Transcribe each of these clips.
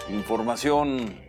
Información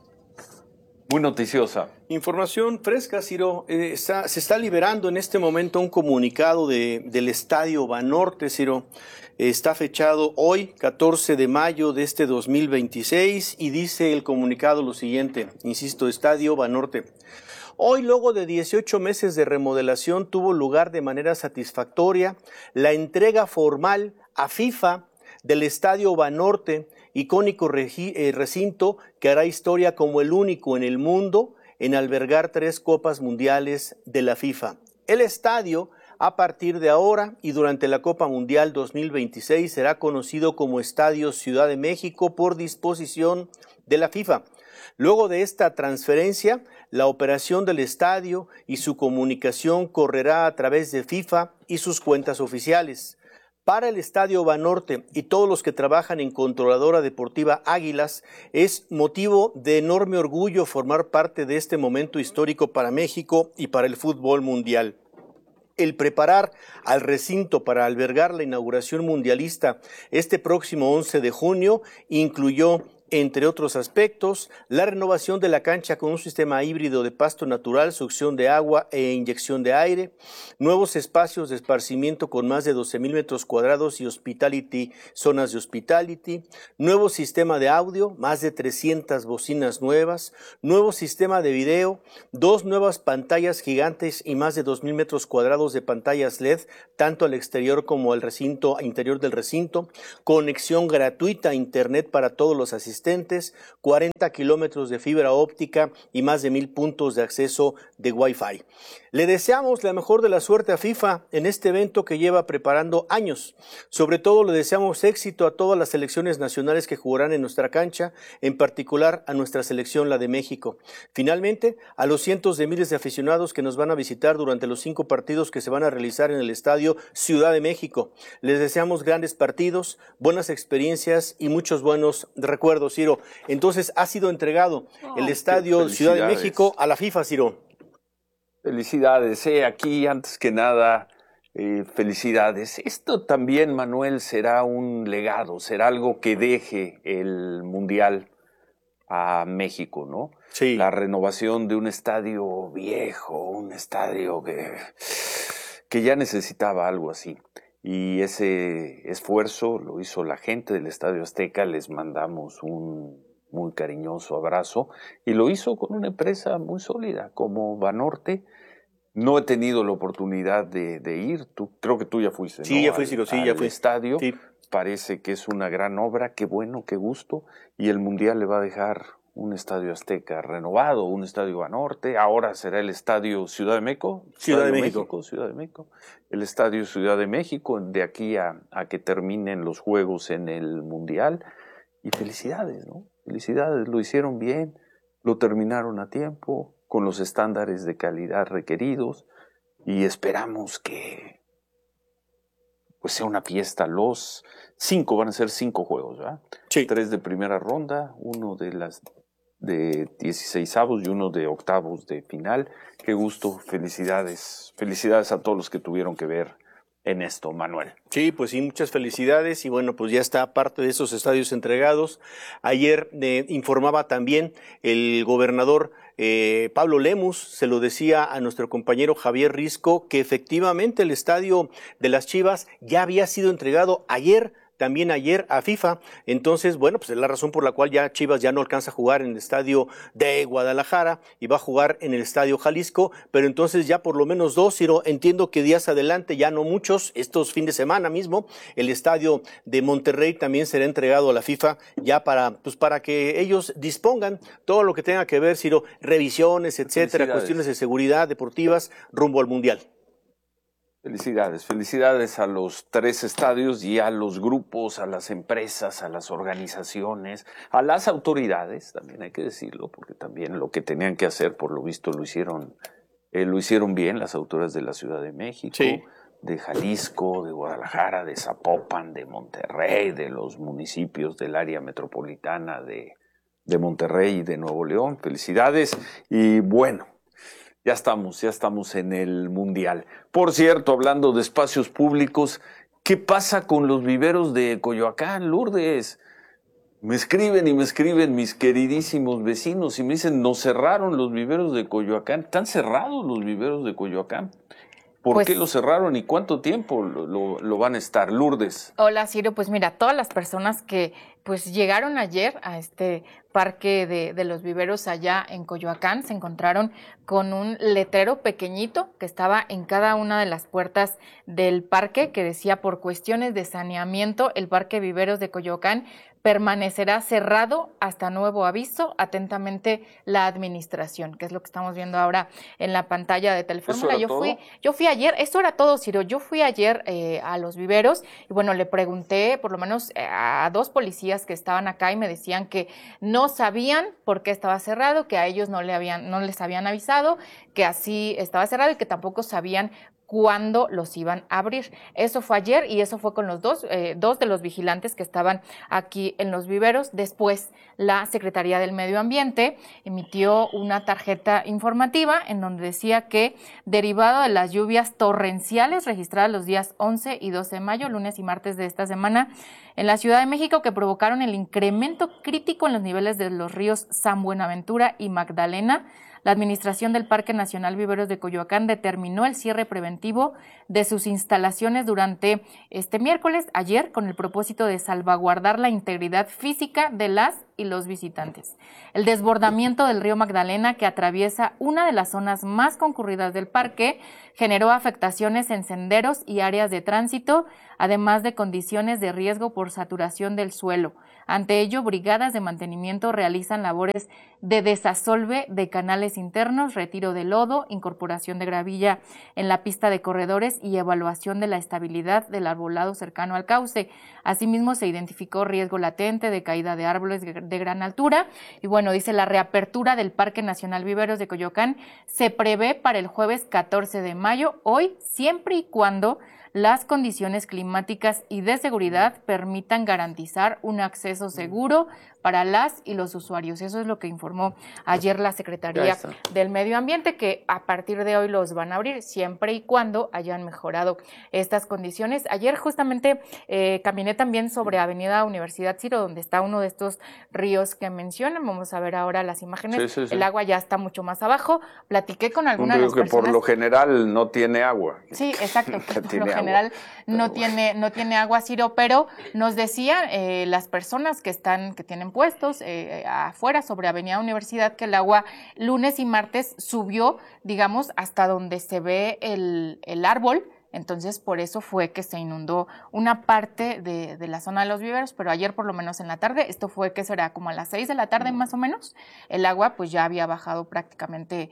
muy noticiosa. Información fresca, Ciro. Se está liberando en este momento un comunicado del Estadio Banorte, Ciro. Está fechado hoy, 14 de mayo de este 2026, y dice el comunicado lo siguiente, insisto, Estadio Banorte. Hoy, luego de 18 meses de remodelación, tuvo lugar de manera satisfactoria la entrega formal a FIFA del Estadio Banorte, icónico recinto que hará historia como el único en el mundo en albergar 3 Copas Mundiales de la FIFA. El estadio, a partir de ahora y durante la Copa Mundial 2026, será conocido como Estadio Ciudad de México por disposición de la FIFA. Luego de esta transferencia, la operación del estadio y su comunicación correrá a través de FIFA y sus cuentas oficiales. Para el Estadio Banorte y todos los que trabajan en Controladora Deportiva Águilas, es motivo de enorme orgullo formar parte de este momento histórico para México y para el fútbol mundial. El preparar al recinto para albergar la inauguración mundialista este próximo 11 de junio incluyó, entre otros aspectos, la renovación de la cancha con un sistema híbrido de pasto natural, succión de agua e inyección de aire, nuevos espacios de esparcimiento con más de 12,000 metros cuadrados y zonas de hospitality, nuevo sistema de audio, más de 300 bocinas nuevas, nuevo sistema de video, 2 nuevas pantallas gigantes y más de 2,000 metros cuadrados de pantallas LED, tanto al exterior como al interior del recinto, conexión gratuita a internet para todos los asistentes, 40 kilómetros de fibra óptica y más de 1,000 puntos de acceso de Wi-Fi. Le deseamos la mejor de la suerte a FIFA en este evento que lleva preparando años. Sobre todo le deseamos éxito a todas las selecciones nacionales que jugarán en nuestra cancha, en particular a nuestra selección, la de México. Finalmente, a los cientos de miles de aficionados que nos van a visitar durante los 5 partidos que se van a realizar en el Estadio Ciudad de México. Les deseamos grandes partidos, buenas experiencias y muchos buenos recuerdos, Ciro. Entonces ha sido entregado el Estadio Ciudad de México a la FIFA, Ciro. Felicidades, aquí antes que nada, felicidades. Esto también, Manuel, será un legado, será algo que deje el Mundial a México, ¿no? Sí. La renovación de un estadio viejo, un estadio que ya necesitaba algo así. Y ese esfuerzo lo hizo la gente del Estadio Azteca, les mandamos un muy cariñoso abrazo, y lo hizo con una empresa muy sólida como Banorte. No he tenido la oportunidad de ir, creo que tú ya fuiste, sí, ¿no? Ya fui, Ciro, sí, ya fui. Estadio, sí. Parece que es una gran obra, qué bueno, qué gusto, y el Mundial le va a dejar un Estadio Azteca renovado, un Estadio Banorte, ahora será el Estadio Ciudad de México. Ciudad de México. Ciudad de México. El Estadio Ciudad de México, de aquí a que terminen los juegos en el Mundial. Y felicidades, ¿no? Felicidades, lo hicieron bien, lo terminaron a tiempo, con los estándares de calidad requeridos, y esperamos que pues sea una fiesta. Los 5 van a ser 5 juegos, ¿verdad? Sí. 3 de primera ronda, 1 de 16avos y 1 de octavos de final. Qué gusto, felicidades. Felicidades a todos los que tuvieron que ver en esto, Manuel. Sí, pues sí, muchas felicidades, y bueno, pues ya está parte de esos estadios entregados. Ayer informaba también el gobernador Pablo Lemus, se lo decía a nuestro compañero Javier Risco, que efectivamente el estadio de las Chivas ya había sido entregado también ayer a FIFA. Entonces, bueno, pues es la razón por la cual ya Chivas ya no alcanza a jugar en el estadio de Guadalajara y va a jugar en el estadio Jalisco, pero entonces ya por lo menos 2, Ciro, entiendo que días adelante, ya no muchos, estos fin de semana mismo, el estadio de Monterrey también será entregado a la FIFA ya para que ellos dispongan todo lo que tenga que ver, Ciro, revisiones, etcétera, cuestiones de seguridad deportivas rumbo al Mundial. Felicidades, felicidades a los 3 estadios y a los grupos, a las empresas, a las organizaciones, a las autoridades, también hay que decirlo, porque también lo que tenían que hacer, por lo visto, lo hicieron bien las autoridades de la Ciudad de México, sí, de Jalisco, de Guadalajara, de Zapopan, de Monterrey, de los municipios del área metropolitana de Monterrey y de Nuevo León. Felicidades, y bueno, ya estamos en el Mundial. Por cierto, hablando de espacios públicos, ¿qué pasa con los viveros de Coyoacán, Lourdes? Me escriben y me escriben mis queridísimos vecinos y me dicen, nos cerraron los viveros de Coyoacán. Están cerrados los viveros de Coyoacán. ¿Por qué lo cerraron y cuánto tiempo lo van a estar? Lourdes. Hola, Ciro. Pues mira, todas las personas que pues llegaron ayer a este parque de los viveros allá en Coyoacán se encontraron con un letrero pequeñito que estaba en cada una de las puertas del parque que decía: por cuestiones de saneamiento, el Parque Viveros de Coyoacán permanecerá cerrado hasta nuevo aviso. Atentamente, la administración, que es lo que estamos viendo ahora en la pantalla de Telefórmula. Yo fui ayer, eso era todo, Ciro. Yo fui ayer a los viveros y bueno, le pregunté por lo menos a dos policías que estaban acá y me decían que no sabían por qué estaba cerrado, que a ellos no les habían avisado, que así estaba cerrado y que tampoco sabían cuándo los iban a abrir. Eso fue ayer y eso fue con los dos de los vigilantes que estaban aquí en los viveros. Después, la Secretaría del Medio Ambiente emitió una tarjeta informativa en donde decía que, derivado de las lluvias torrenciales registradas los días 11 y 12 de mayo, lunes y martes de esta semana, en la Ciudad de México, que provocaron el incremento crítico en los niveles de los ríos San Buenaventura y Magdalena, la Administración del Parque Nacional Viveros de Coyoacán determinó el cierre preventivo de sus instalaciones durante este miércoles, ayer, con el propósito de salvaguardar la integridad física de las y los visitantes. El desbordamiento del río Magdalena, que atraviesa una de las zonas más concurridas del parque, generó afectaciones en senderos y áreas de tránsito, además de condiciones de riesgo por saturación del suelo. Ante ello, brigadas de mantenimiento realizan labores de desasolve de canales internos, retiro de lodo, incorporación de gravilla en la pista de corredores y evaluación de la estabilidad del arbolado cercano al cauce. Asimismo, se identificó riesgo latente de caída de árboles de gran altura. Y bueno, dice, la reapertura del Parque Nacional Viveros de Coyoacán se prevé para el jueves 14 de mayo, hoy, siempre y cuando las condiciones climáticas y de seguridad permitan garantizar un acceso seguro para las y los usuarios. Eso es lo que informó ayer la Secretaría del Medio Ambiente, que a partir de hoy los van a abrir siempre y cuando hayan mejorado estas condiciones. Ayer justamente caminé también sobre Avenida Universidad, Ciro, donde está uno de estos ríos que mencionan. Vamos a ver ahora las imágenes. Sí. El agua ya está mucho más abajo. Platiqué con algunas de las personas. Un río que por lo general no tiene agua. Sí, exacto. Por lo general no tiene agua, Ciro, pero nos decían las personas que tienen puestos afuera sobre Avenida Universidad que el agua lunes y martes subió, digamos, hasta donde se ve el árbol. Entonces, por eso fue que se inundó una parte de la zona de los viveros, pero ayer, por lo menos en la tarde, esto fue, ¿qué será? Como a las 6 de la tarde más o menos, el agua pues ya había bajado prácticamente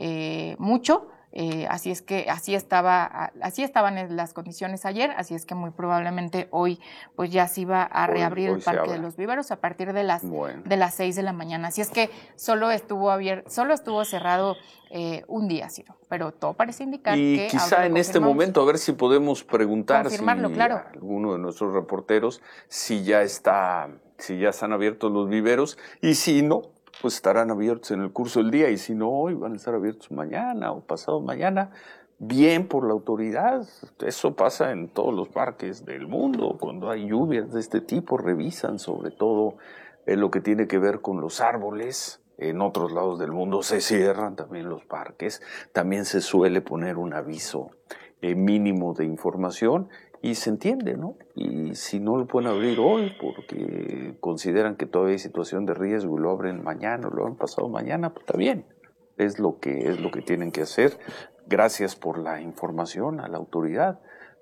mucho. Así es que así estaban las condiciones ayer, así es que muy probablemente hoy pues ya se iba a reabrir el Parque de los Viveros a partir de las 6 de la mañana. Así es que solo estuvo cerrado un día, Ciro, pero todo parece indicar que quizá en este momento a ver si podemos preguntar claro, a alguno de nuestros reporteros si ya están abiertos los viveros y si no, pues estarán abiertos en el curso del día, y si no hoy, van a estar abiertos mañana o pasado mañana, bien por la autoridad. Eso pasa en todos los parques del mundo, cuando hay lluvias de este tipo, revisan sobre todo lo que tiene que ver con los árboles. En otros lados del mundo se cierran también los parques, también se suele poner un aviso mínimo de información, y se entiende, ¿no? Y si no lo pueden abrir hoy porque consideran que todavía hay situación de riesgo y lo abren mañana o lo han pasado mañana, pues está bien. Es lo que tienen que hacer. Gracias por la información a la autoridad.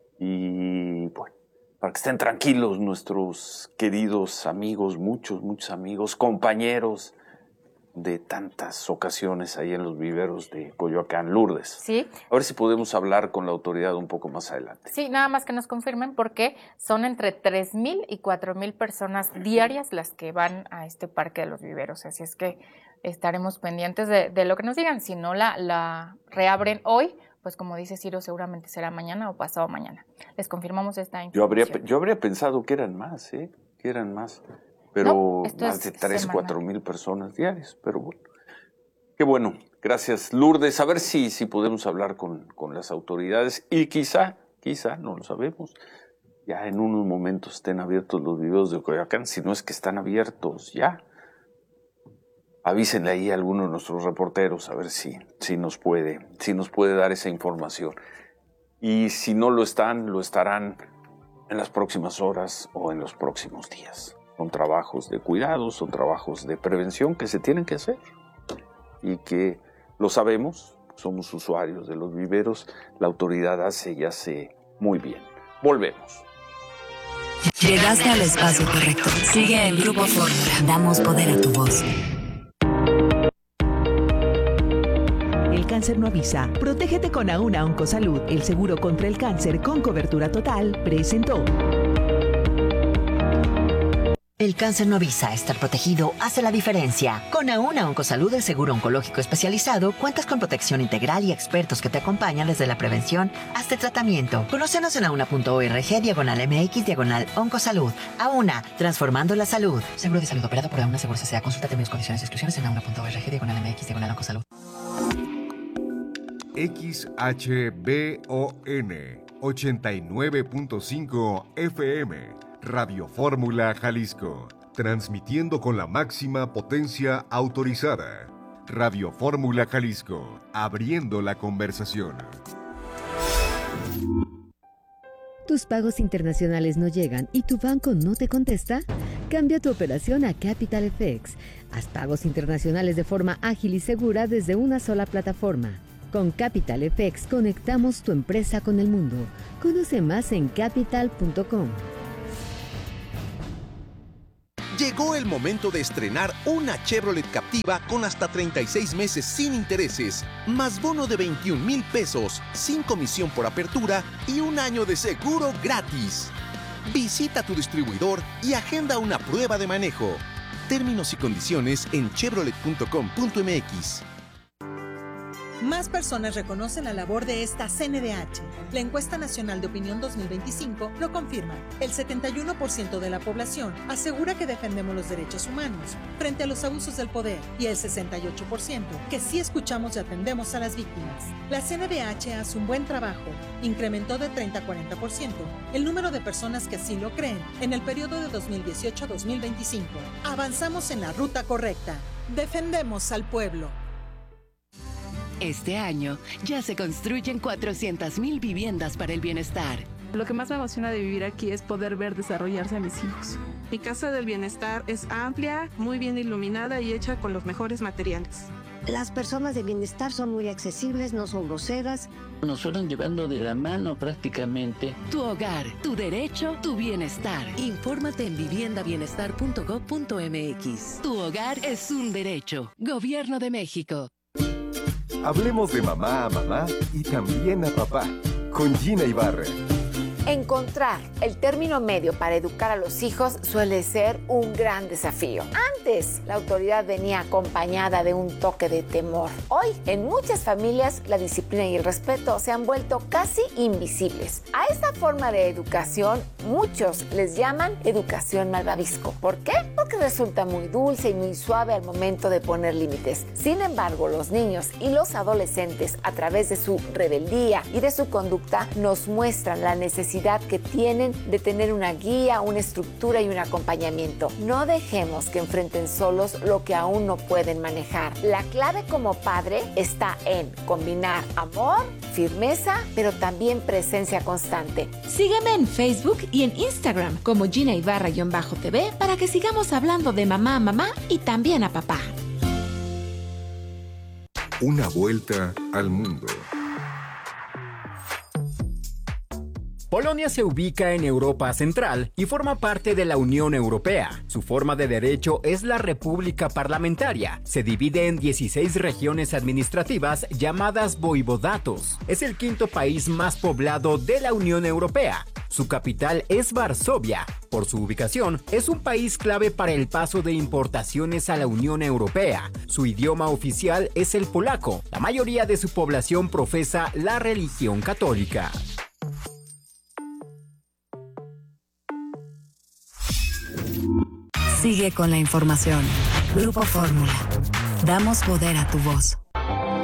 Y bueno, para que estén tranquilos nuestros queridos amigos, muchos amigos, compañeros de tantas ocasiones ahí en los viveros de Coyoacán. Lourdes. Sí. A ver si podemos hablar con la autoridad un poco más adelante. Sí, nada más que nos confirmen, porque son entre 3,000 y 4,000 personas diarias las que van a este Parque de los Viveros. Así es que estaremos pendientes de lo que nos digan. Si no la reabren hoy, pues como dice Ciro, seguramente será mañana o pasado mañana. Les confirmamos esta información. Yo habría pensado que eran más, pero no, más de 3 o 4 mil personas diarias, pero bueno. Qué bueno, gracias Lourdes. A ver si podemos hablar con las autoridades y quizá, no lo sabemos, ya en unos momentos estén abiertos los viveros de Coyoacán, si no es que están abiertos ya. Avísenle ahí a alguno de nuestros reporteros a ver si nos puede dar esa información. Y si no lo estarán en las próximas horas o en los próximos días. Son trabajos de cuidado, son trabajos de prevención que se tienen que hacer y que lo sabemos, somos usuarios de los viveros, la autoridad hace y hace muy bien. Volvemos. Llegaste al espacio correcto. Sigue en Grupo Fórmula. Damos poder a tu voz. El cáncer no avisa. Protégete con Auna Oncosalud, el seguro contra el cáncer con cobertura total, presentó. El cáncer no avisa. Estar protegido hace la diferencia. Con Auna Oncosalud, el seguro oncológico especializado, cuentas con protección integral y expertos que te acompañan desde la prevención hasta el tratamiento. Conócenos en auna.org/MX/oncosalud. Auna, transformando la salud. Seguro de salud operado por Auna Seguros S.A. Consulta términos, condiciones y exclusiones en auna.org/MX/oncosalud. XHBON 89.5 FM Radio Fórmula Jalisco, transmitiendo con la máxima potencia autorizada. Radio Fórmula Jalisco, abriendo la conversación. ¿Tus pagos internacionales no llegan y tu banco no te contesta? Cambia tu operación a Capital FX. Haz pagos internacionales de forma ágil y segura desde una sola plataforma. Con Capital FX conectamos tu empresa con el mundo. Conoce más en capital.com. Llegó el momento de estrenar una Chevrolet Captiva con hasta 36 meses sin intereses, más bono de 21,000 pesos, sin comisión por apertura y un año de seguro gratis. Visita tu distribuidor y agenda una prueba de manejo. Términos y condiciones en chevrolet.com.mx. Más personas reconocen la labor de esta CNDH. La encuesta nacional de opinión 2025 lo confirma. El 71% de la población asegura que defendemos los derechos humanos frente a los abusos del poder y el 68% que sí escuchamos y atendemos a las víctimas. La CNDH hace un buen trabajo. Incrementó de 30 a 40% el número de personas que así lo creen en el periodo de 2018 a 2025. Avanzamos en la ruta correcta. Defendemos al pueblo. Este año ya se construyen 400,000 viviendas para el bienestar. Lo que más me emociona de vivir aquí es poder ver desarrollarse a mis hijos. Mi casa del bienestar es amplia, muy bien iluminada y hecha con los mejores materiales. Las personas de bienestar son muy accesibles, no son groseras. Nos fueron llevando de la mano prácticamente. Tu hogar, tu derecho, tu bienestar. Infórmate en viviendabienestar.gov.mx. Tu hogar es un derecho. Gobierno de México. Hablemos de mamá a mamá y también a papá, con Gina Ibarra. Encontrar el término medio para educar a los hijos suele ser un gran desafío. Antes, la autoridad venía acompañada de un toque de temor. Hoy, en muchas familias, la disciplina y el respeto se han vuelto casi invisibles. A esta forma de educación, muchos les llaman educación malvavisco. ¿Por qué? Porque resulta muy dulce y muy suave al momento de poner límites. Sin embargo, los niños y los adolescentes, a través de su rebeldía y de su conducta, nos muestran la necesidad que tienen de tener una guía, una estructura y un acompañamiento. No dejemos que enfrenten solos lo que aún no pueden manejar. La clave como padre está en combinar amor, firmeza, pero también presencia constante. Sígueme en Facebook y en Instagram como Gina Ibarra-TV para que sigamos hablando de mamá a mamá y también a papá. Una vuelta al mundo. Polonia se ubica en Europa Central y forma parte de la Unión Europea. Su forma de derecho es la República Parlamentaria. Se divide en 16 regiones administrativas llamadas voivodatos. Es el quinto país más poblado de la Unión Europea. Su capital es Varsovia. Por su ubicación, es un país clave para el paso de importaciones a la Unión Europea. Su idioma oficial es el polaco. La mayoría de su población profesa la religión católica. Sigue con la información. Grupo Fórmula. Damos poder a tu voz.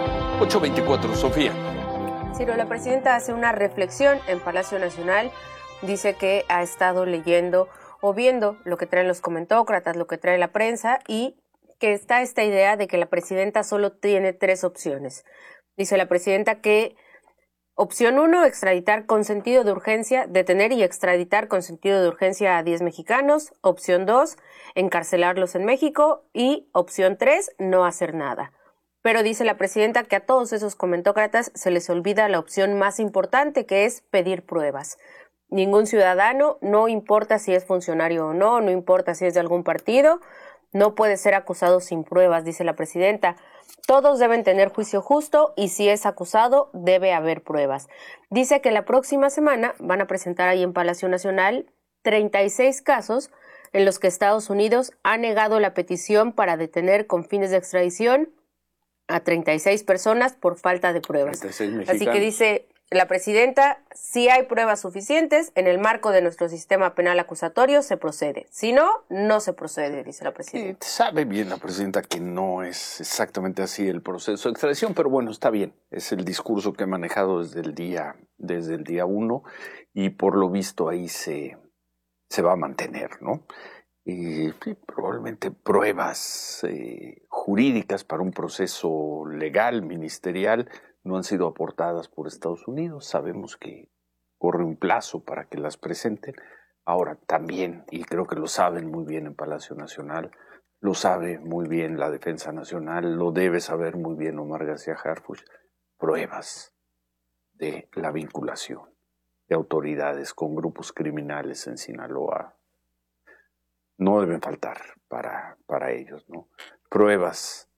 8:24, Sofía. Ciro, la presidenta hace una reflexión en Palacio Nacional dice que ha estado leyendo o viendo lo que traen los comentócratas, lo que trae la prensa, y que está esta idea de que la presidenta solo tiene 3 opciones. Dice la presidenta que opción 1, extraditar con sentido de urgencia, detener y extraditar con sentido de urgencia a 10 mexicanos. Opción 2, encarcelarlos en México. Y opción 3, no hacer nada. Pero dice la presidenta que a todos esos comentócratas se les olvida la opción más importante, que es pedir pruebas. Ningún ciudadano, no importa si es funcionario o no, no importa si es de algún partido, no puede ser acusado sin pruebas, dice la presidenta. Todos deben tener juicio justo y si es acusado debe haber pruebas. Dice que la próxima semana van a presentar ahí en Palacio Nacional 36 casos en los que Estados Unidos ha negado la petición para detener con fines de extradición a 36 personas por falta de pruebas. Así que dice la presidenta, si hay pruebas suficientes, en el marco de nuestro sistema penal acusatorio se procede. Si no, no se procede, dice la presidenta. Sabe bien la presidenta que no es exactamente así el proceso de extradición, pero bueno, está bien. Es el discurso que he manejado desde el día 1 y por lo visto ahí se va a mantener, ¿no? Y probablemente pruebas jurídicas para un proceso legal, ministerial, no han sido aportadas por Estados Unidos. Sabemos que corre un plazo para que las presenten. Ahora también, y creo que lo saben muy bien en Palacio Nacional, lo sabe muy bien la Defensa Nacional, lo debe saber muy bien Omar García Harfuch, pruebas de la vinculación de autoridades con grupos criminales en Sinaloa no deben faltar para ellos, ¿no? Pruebas